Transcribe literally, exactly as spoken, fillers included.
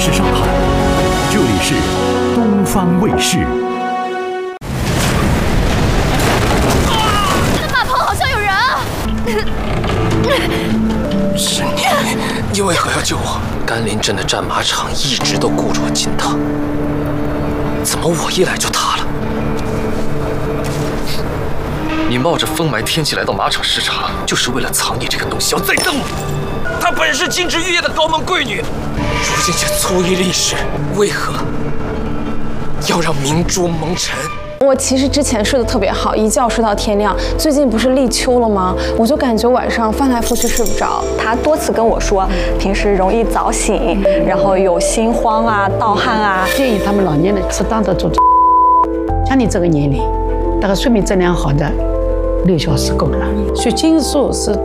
是上海，这里是东方卫视。 啊！那马棚好像有人啊！ 是你，你为何要救我？甘霖镇的战马场一直都顾着我金汤，怎么我一来就塌了？你冒着风霾天气来到马场视察，就是为了藏你这个东西，要栽赃我。她本是金枝玉叶的高门贵女，如今却粗于历史，为何要让明珠蒙尘？ 我其实之前睡得特别好，一觉睡到天亮。最近不是立秋了吗？我就感觉晚上翻来覆去睡不着。 他多次跟我说，平时容易早醒，然后有心慌啊、盗汗啊。 建议他们老年人适当的做。像你这个年龄，大概睡眠质量好的六小时够了。血清素是